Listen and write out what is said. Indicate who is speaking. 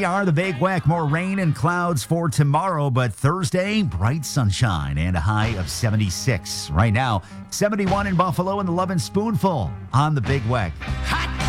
Speaker 1: Are the Big Weck. More rain and clouds for tomorrow, but Thursday, bright sunshine and a high of 76. Right now, 71 in Buffalo and the Love and Spoonful on the Big Weck.
Speaker 2: Hot